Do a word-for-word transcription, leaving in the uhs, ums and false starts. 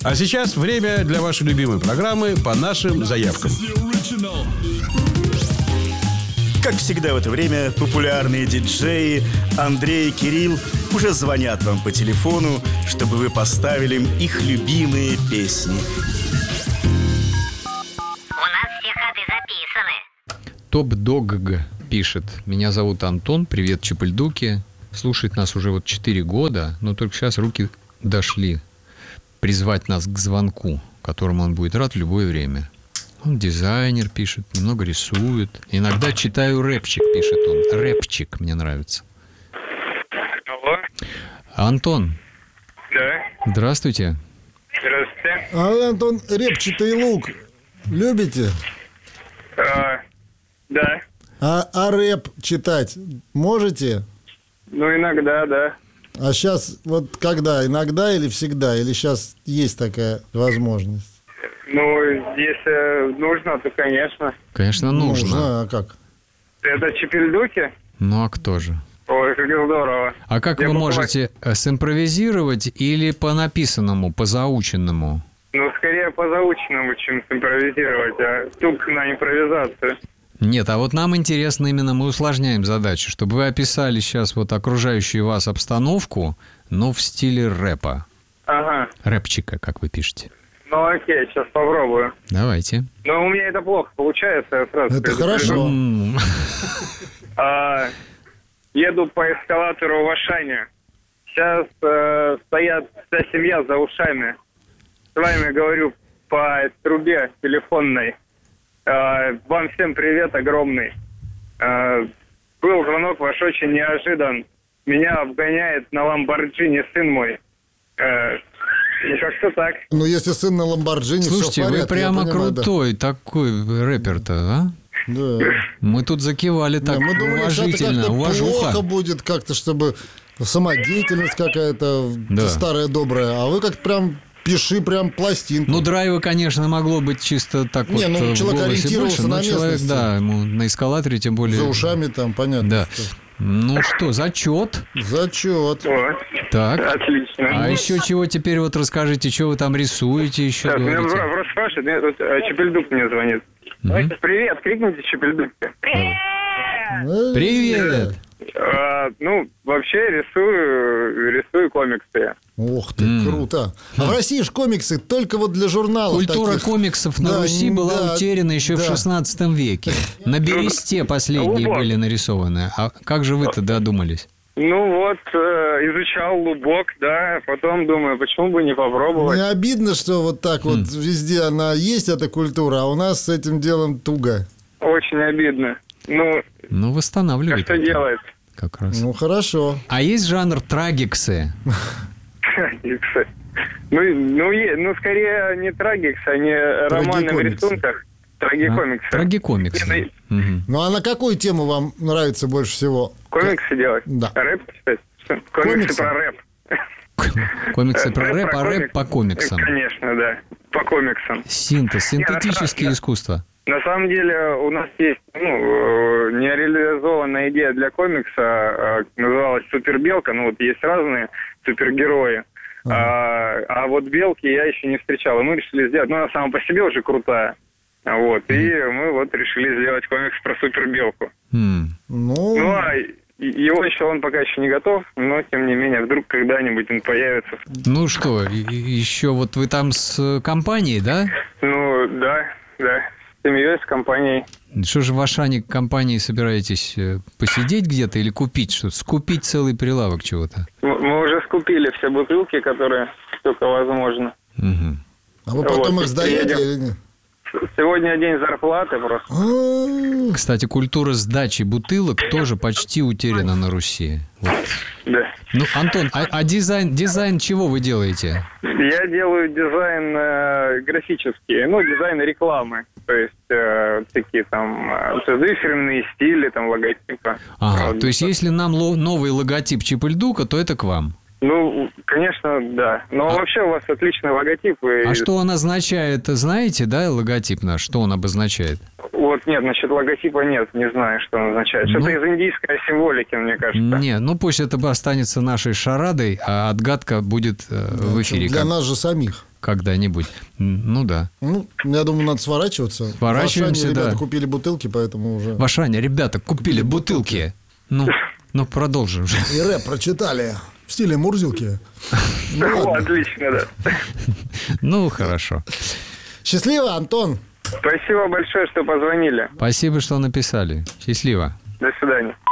А сейчас время для вашей любимой программы «По нашим заявкам». Как всегда в это время популярные диджеи Андрей и Кирилл уже звонят вам по телефону, чтобы вы поставили им их любимые песни. У нас все ходы записаны. Топ-дог пишет: меня зовут Антон, привет, Чепыльдуки. Слушает нас уже вот четыре года, но только сейчас руки дошли призвать нас к звонку, которому он будет рад в любое время. Он дизайнер, пишет, немного рисует. Иногда читаю рэпчик, пишет он. Рэпчик мне нравится. Алло. Антон. Да. Здравствуйте. Здравствуйте. А, Антон, репчатый лук любите? А, да. А, а рэп читать можете? Ну, иногда, да. А сейчас, вот когда? Иногда или всегда? Или сейчас есть такая возможность? Ну, если нужно, то, конечно. Конечно, нужно. Нужно, а как? Это Чепельдуки? Ну, а кто же? Ой, как здорово. А как Я вы буквально- можете симпровизировать или по написанному, по заученному? Ну, скорее по заученному, чем симпровизировать, а тут на импровизацию. Нет, а вот нам интересно именно, мы усложняем задачу, чтобы вы описали сейчас вот окружающую вас обстановку, но в стиле рэпа. Ага. Рэпчика, как вы пишете. Ну, окей, сейчас попробую. Давайте. Но у меня это плохо получается. Я сразу Это предупрежу. хорошо. М. А, еду по эскалатору в Ашане. Сейчас э, стоят вся семья за ушами. С вами говорю по трубе телефонной. Э, вам всем привет огромный. Э, был звонок ваш очень неожидан. Меня обгоняет на Ламборджини сын мой. Э, ну, как-то так. Ну, если сын на Ламборджини, Слушайте, все в порядке, вы прямо я понимаю, да. крутой такой рэпер-то, а? Да. Мы тут закивали так Не, мы думали, что это уважительно, как-то уважуха. плохо будет, как-то, чтобы самодеятельность какая-то Да. старая, добрая. А вы как прям пиши прям пластинку. Ну, драйва, конечно, могло быть чисто так Не, вот ну, в человек голосе ориентировался больше, но на человек, местности. да, ему на эскалаторе тем более... За ушами там, понятно. Да. что. Ну что, зачет. Зачет. О, Так. отлично. А еще чего теперь вот расскажите, что вы там рисуете еще? Так, меня говорите? просто спрашивают, мне тут э, Чепельдук мне звонит. Мгм. Привет, крикните Чепельдук. Э, Привет! А, ну, вообще рисую, рисую комиксы. Ух ты, М. круто. А в России же комиксы только вот для журналов Культура таких. комиксов на Да, Руси была да, утеряна еще в да. шестнадцатом веке. На бересте последние Лубок. были нарисованы. А как же вы-то додумались? Ну вот, э, изучал лубок, да, потом думаю, почему бы не попробовать. Не обидно, что вот так вот везде она есть, эта культура, а у нас с этим делом туго. Очень обидно. Ну, Ну, а восстанавливайте. что делать? Как раз. Ну, хорошо. А есть жанр трагиксы? Трагиксы. Ну, ну, е- ну, скорее не трагикс, а не романы в Трагикомиксы. рисунках. Трагикомиксы. А? Трагикомиксы. Мгм. Ну, а на какую тему вам нравится больше всего? Комиксы делать? Да. Рэп читать? Что? Комиксы, Комиксы? про рэп. Комиксы про Рэп рэп, а рэп комикс. по комиксам. Конечно, да. По комиксам. Синтез, синтетические Я- искусства. На самом деле у нас есть ну, э, нереализованная идея для комикса, э, называлась «Супербелка». Ну вот есть разные супергерои. А, а вот белки я еще не встречал. И мы решили сделать... Ну, она сама по себе уже крутая. Вот. И мы вот решили сделать комикс про супербелку. М. Ну, Ну, а и- его еще он пока еще не готов, но тем не менее, вдруг когда-нибудь он появится. Ну что, и- и- еще вот вы там с компанией, да? Ну, да, да. С семьей, с компанией. Что же в Ашане компании собираетесь э, посидеть где-то или купить что-то? Скупить целый прилавок чего-то? Мы мы уже скупили все бутылки, которые только возможно. Мгм. а вы потом вот, их сдаете приедем. или нет? Сегодня день зарплаты просто. А, Кстати, культура сдачи бутылок тоже почти утеряна на Руси. Вот. Да. Ну, Антон, а, а дизайн, дизайн чего вы делаете? Я делаю дизайн э, графический, ну, дизайн рекламы. То есть э, такие там э, циферные стили, там логотипы. Ага, Вот. то есть если нам ло- новый логотип Чепыльдука, то это к вам. Ну, конечно, да. Но вообще у вас отличный логотип. И... А что он означает, знаете, да, логотип наш? Что он обозначает? Вот нет, значит, логотипа нет, не знаю, что он означает. Что-то Ну. из индийской символики, мне кажется. Не, ну пусть это бы останется нашей шарадой, а отгадка будет э, в эфире. для как- нас же самих. когда-нибудь. М, Ну да. Ну, я думаю, надо сворачиваться. Сворачиваемся, В Ашане ребята да. купили бутылки, поэтому уже... В Ашане ребята купили бутылки. Ну, ну продолжим же. И рэп прочитали в стиле Мурзилки. Ну, О, ладно. отлично, да. Ну, хорошо. Счастливо, Антон. Спасибо большое, что позвонили. Спасибо, что написали. Счастливо. До свидания.